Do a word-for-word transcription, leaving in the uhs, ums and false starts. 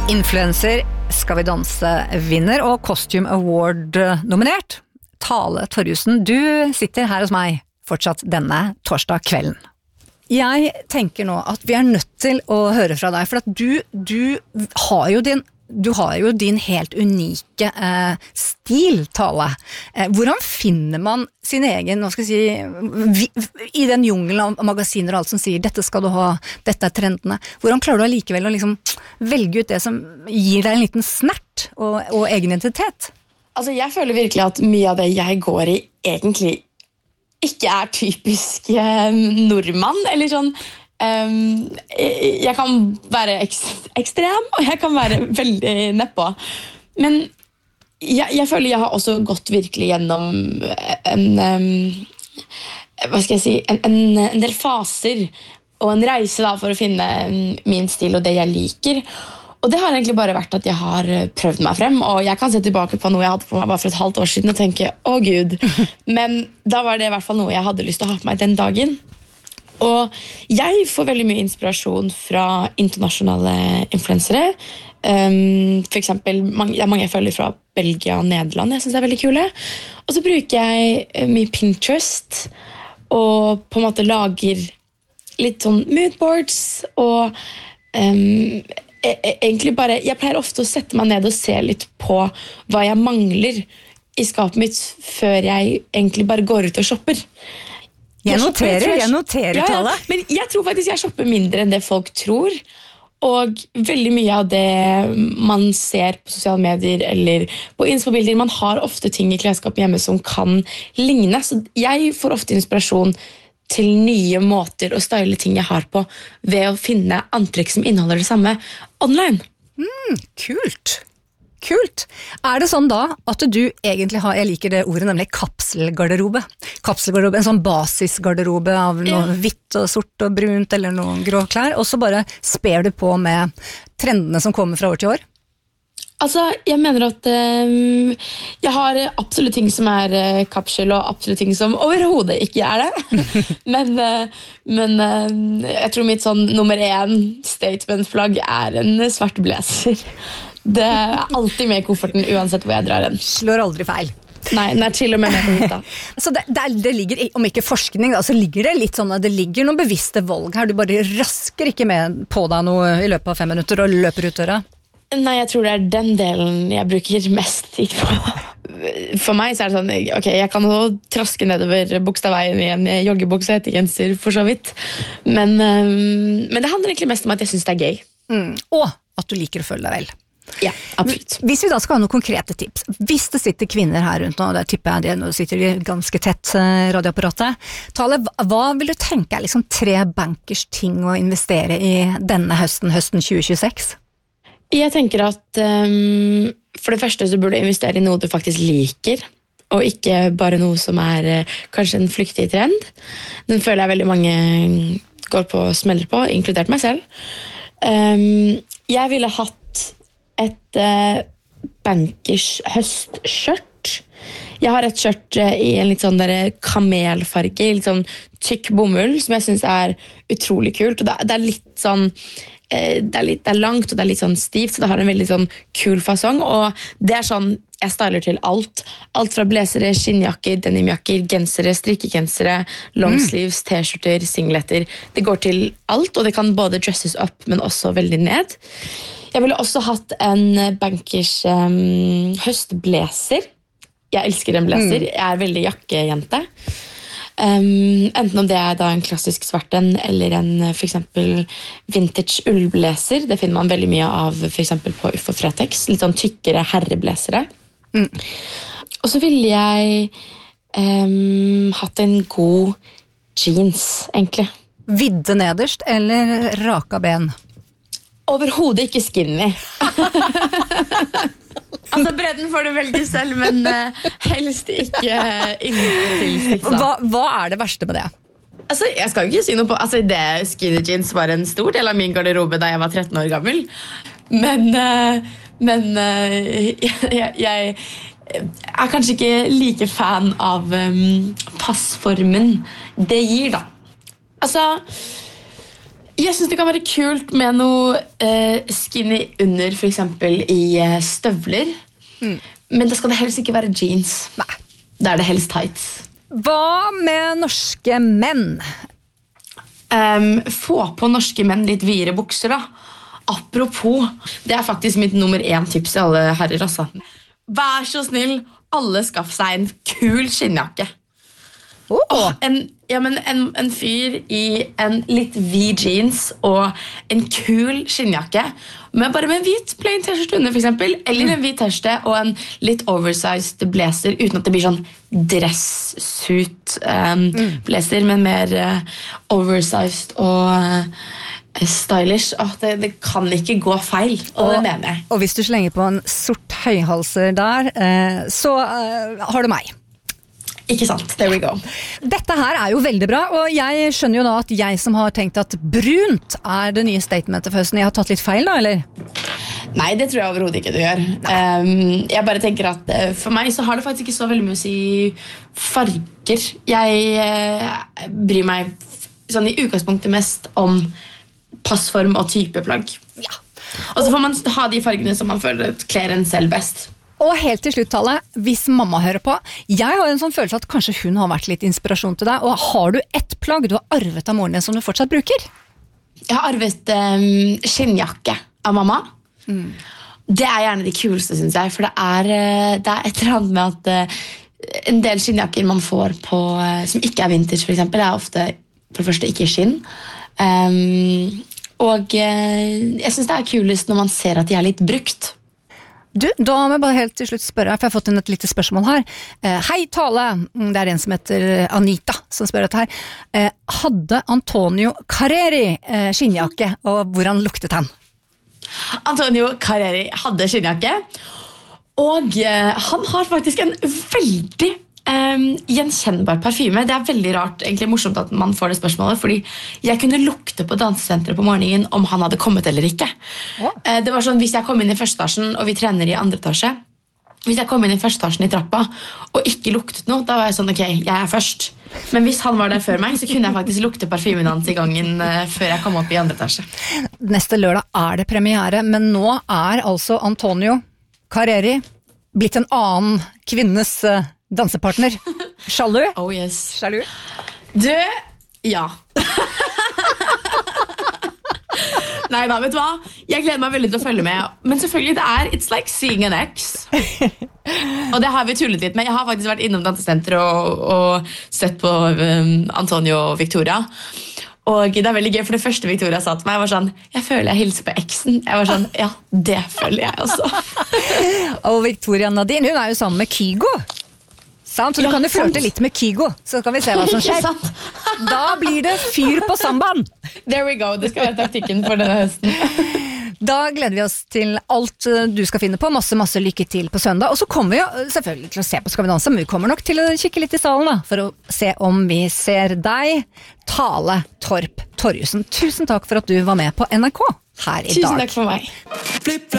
Influencer, Skal vi danse vinner og Costume Award nominert. Tale Torjussen, du sitter her hos meg fortsatt denne torsdag kvelden. Jeg tenker nå at vi er nødt til å høre fra deg, for at du, du har jo din Du har jo din helt unike eh, stil, Tale. Eh, hvordan finner man sin egen, hva skal jeg si, vi, i den jungelen av magasiner og alt som sier, dette skal du ha, dette er trendene. Hvordan klarer du allikevel å liksom velge ut det som gir deg en liten snert og, og egen identitet? Altså, jeg føler virkelig at mye av det jeg går i egentlig ikke er typisk eh, nordmann, eller sånn. Um, jeg kan være ekst- ekstrem, og jeg kan være veldig nedpå. Men jeg, jeg føler jeg har også gått virkelig gjennom en, um, hva skal jeg si, en, en, en del faser og en reise da, for å finne min stil og det jeg liker. Og det har egentlig bare vært at jeg har prøvd meg frem, og jeg kan se tilbake på noe jeg hadde på meg bare for et halvt år siden og tenke, å Gud. Men da var det i hvert fall noe jeg hadde lyst til å ha på meg den dagen. Og jeg får veldig mye inspirasjon fra internasjonale influensere. Um, for eksempel, mange, det er mange jeg følger fra Belgia og Nederland. Jeg synes det er veldig kule. Og så bruker jeg mye Pinterest og på en måte lager litt sånn moodboards og um, egentlig bare, jeg pleier ofte å sette meg ned og se litt på hva jeg mangler i skapet mitt før jeg egentlig bare går ut og shopper. Jeg, jeg noterer, jeg, jeg noterer ja, Tale. Men jeg tror faktisk jeg shopper mindre enn det folk tror. Og veldig mye av det man ser på sosiale medier eller på Insta-bilder, man har ofte ting i klesskapet hjemme som kan ligne. Så jeg får ofte inspirasjon til nye måter å style ting jeg har på ved å finne antrekk som inneholder det samme online. Mm, kult. Kult. Er det sånn da at du egentlig har, jeg liker det ordet, nemlig kapselgarderobe. Kapselgarderobe, en sånn basisgarderobe av noe ja. Hvitt og sort og brunt eller noen grå klær, og så bare sper du på med trendene som kommer fra år til år? Altså, jeg mener at um, jeg har absolutt ting som er uh, kapsel, og absolutt ting som overhodet ikke er det. men uh, men uh, jeg tror mitt sånn nummer én statement-flagg er en svart blazer. Det er alltid med i kofferten, uansett hvor jeg drar den. Slår aldri feil. Nei, den er til og med med på hytta. Så det, det, det ligger, om ikke forskning, da, så ligger det litt sånn at det ligger noen bevisste valg her. Du bare rasker ikke med på deg noe i løpet av fem minutter og løper ut døra. Nei, jeg tror det er den delen jeg bruker mest tid på. For meg så er det sånn, ok, jeg kan jo traske nedover Bogstadveien i en joggebukse og hettegenser for så vidt. Men, um, men det handler egentlig mest om at jeg synes det er gøy. Mm. Og at du liker å følge deg vel. Ja, absolutt. Hvis vi da skal ha noen konkrete tips, hvis det sitter kvinner her rundt nå, og der tipper jeg det, nå sitter de ganske tett radioapparatet, Tale, hva vil du tenke er liksom tre bankers ting å investere i denne høsten, høsten tjue tjueseks? Jeg tenker at um, for det første så burde du investere i noe du faktisk liker, og ikke bare noe som er uh, kanskje en flyktig trend. Den føler jeg veldig mange går på og smeller på, inkludert meg selv. Um, jeg ville hatt et uh, bankers høstskjørt. Jeg har et skjørt uh, i en litt sånn der kamelfarge, litt sånn tykk bomull, som jeg synes er utrolig kult. Og det, det er litt sånn, uh, det, er litt, det er langt, og det er litt sånn stivt, så det har en veldig sånn kul fasong, og det er sånn, jeg styler til alt. Alt fra blazere, skinnjakker, denimjakker, gensere, strikkegensere, longsleeves, t-skjorter, singletter. Det går til alt, og det kan både dresses up, men også veldig ned. Jeg ville også hatt en bankers um, høstblazer. Jeg elsker en blazer. Jeg er veldig jakkejente. Um, enten om det er da en klassisk svart en, eller en for eksempel vintage ullblazer. Det finner man veldig mye av for eksempel på Uff og Fretex. Litt sånn tykkere herreblazere. Mm. Og så ville jeg um, hatt en god jeans, egentlig. Vidde nederst eller raka ben? Overhodet ikke skinny. Altså, bredden får du velge selv, men uh, helst ikke uh, inntil. Hva, hva er det verste med det? Altså, jeg skal jo ikke si noe på altså, det skinny jeans var en stor del av min garderobe da jeg var tretten år gammel. Men, uh, men uh, jeg, jeg er kanskje ikke like fan av um, passformen det gir, da. Altså, Jeg synes det kan være kult med noe uh, skinny under, for eksempel i uh, støvler. Mm. Men det skal det helst ikke være jeans. Nei. Da er det helst tights. Hva med norske menn? Um, få på norske menn litt videre bukser, da. Apropos, det er faktisk mitt nummer én tips til alle herrer, altså. Vær så snill, alle skaff seg en kul skinnjakke. Oh. Oh, en, ja, men en, en fyr i en litt vid jeans og en kul skinnjakke, men bare med en hvit plain t-shirt under, for eksempel, eller en hvit t-shirt og en litt oversized blazer, uten at det blir sånn dress-suit um, mm. blazer, men mer uh, oversized og uh, stylish. Oh, det, det kan ikke gå feil, og, og det mener jeg. Og hvis du slenger på en sort høyhalser der, uh, så uh, har du meg. Ikke sant, there we go. Dette her er jo veldig bra, og jeg skjønner jo da at jeg som har tenkt at brunt er det nye statementet for høsten. Jeg har tatt litt feil da, eller? Nei, det tror jeg overhodet ikke du gjør. Um, jeg bare tenker at uh, for meg så har det faktisk ikke så veldig mye å si farger. Jeg uh, bryr meg sånn i utgangspunktet mest om passform og type plagg. Ja. Og så får man ha de fargene som man føler kler en selv best. Og helt til slutt, Tale, hvis mamma hører på, jeg har en sånn følelse at kanskje hun har vært litt inspirasjon til deg, og har du ett plagg du har arvet av moren din som du fortsatt bruker? Jeg har arvet um, skinnjakke av mamma. Mm. Det er gjerne de kuleste, synes jeg, for det er, det er et eller annet med at uh, en del skinnjakker man får på, uh, som ikke er vintage, for eksempel, er ofte for det første ikke skinn. Um, og uh, jeg synes det er kulest når man ser at de er litt brukt. Du, da må jeg bare helt til slutt spørre, for jeg har fått inn et lite spørsmål her. Eh, hei, Tale, det er en som heter Anita som spør dette her. Eh, hadde Antonio Carreri eh, skinnjakke, og hvordan luktet han? Antonio Carreri hadde skinnjakke, og eh, han har faktisk en veldig Um, gjenkjennbar parfyme. Det er veldig rart, egentlig morsomt at man får det spørsmålet, fordi jeg kunne lukte på dansesenteret på morgenen om han hadde kommet eller ikke. Ja. uh, Det var sånn, hvis jeg kom inn i første etasjen og vi trener i andre etasje, hvis jeg kom inn i første etasjen i trappa og ikke luktet noe, da var jeg sånn, ok, jeg er først. Men hvis han var der før meg, så kunne jeg faktisk lukte parfymen hans i gangen uh, før jeg kom opp i andre etasje. Neste lørdag er det premiere, men nå er altså Antonio Carreri blitt en annen kvinnes uh, dansepartner. Sjalu? Oh yes. Sjalu? Du, ja. Nei da, vet du hva? Jeg gleder meg veldig til å følge med. Men selvfølgelig, det er It's like seeing an ex. Og det har vi tullet litt med. Jeg har faktisk vært innom dansesenter og, og sett på um, Antonio og Victoria. Og det er veldig gøy, for det første Victoria sa til meg var sånn, jeg føler jeg hilser på eksen. Jeg var sånn, ja, det føler jeg også. Og Victoria Nadine, hun er jo sammen med Kygo. Sant, så du ja, kan jo flørte litt med Kygo, så kan vi se hva som skjer. Da blir det fyr på sambaen. There we go, det skal være taktikken for denne høsten. Da gleder vi oss til alt du skal finne på, masse, masse lykke til på søndag. Og så kommer vi jo selvfølgelig til å se på Skal vi danse, men vi kommer nok til å kikke litt i salen da, for å se om vi ser deg, Tale Torp Torjussen. Tusen takk for at du var med på N R K her i dag. Tusen takk for meg.